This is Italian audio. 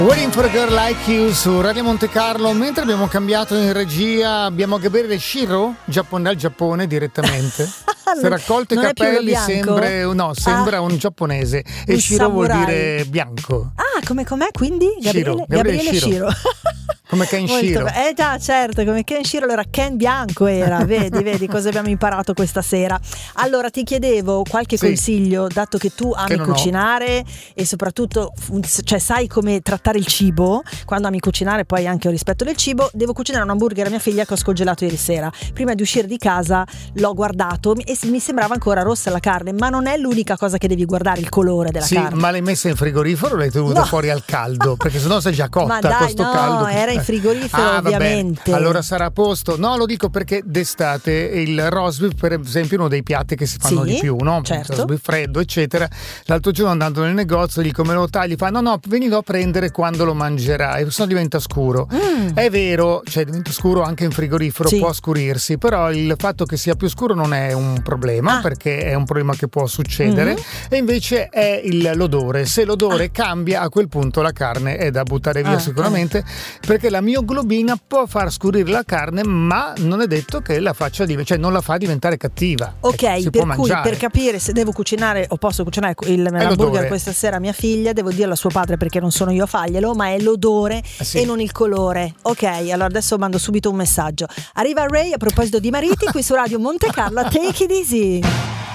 Waiting for a Girl Like You su Radio Monte Carlo. Mentre abbiamo cambiato in regia, abbiamo Gabriele Shiro dal Giappone direttamente. Si è raccolto i capelli, sembra un giapponese. E Shiro vuol dire bianco. Ah, com'è quindi? Gabriele Shiro. Come Ken Shiro. Già, certo, come Ken Shiro. Allora Ken bianco era. Vedi cosa abbiamo imparato questa sera. Allora ti chiedevo qualche consiglio, dato che tu ami cucinare e soprattutto sai come trattare il cibo. Quando ami cucinare poi anche ho rispetto del cibo. Devo cucinare un hamburger a mia figlia che ho scongelato ieri sera. Prima di uscire di casa l'ho guardato e mi sembrava ancora rossa la carne, ma non è l'unica cosa che devi guardare, il colore della carne. Ma l'hai messa in frigorifero o l'hai tenuta fuori al caldo? Perché sennò sei già cotta. Ma dai, questo caldo. Era in frigorifero, ovviamente. Vabbè. Allora sarà a posto. No, lo dico perché d'estate il roast beef, per esempio, è uno dei piatti che si fanno di più, no? Certo. Roast beef freddo, eccetera. L'altro giorno andando nel negozio, gli come lo tagli, fa no, venilo a prendere quando lo mangerai, se no diventa scuro. È vero, diventa scuro anche in frigorifero, può scurirsi, però il fatto che sia più scuro non è un problema, perché è un problema che può succedere, e invece è l'odore. Se l'odore cambia, a quel punto la carne è da buttare via sicuramente, perché la mioglobina può far scurire la carne, ma non è detto che la faccia non la fa diventare cattiva. Ok, per cui per capire se devo cucinare o posso cucinare l'hamburger questa sera a mia figlia, devo dirlo a suo padre perché non sono io a farglielo, ma è l'odore e non il colore. Ok, allora adesso mando subito un messaggio. Arriva Ray a proposito di mariti qui su Radio Monte Carlo. Take it easy.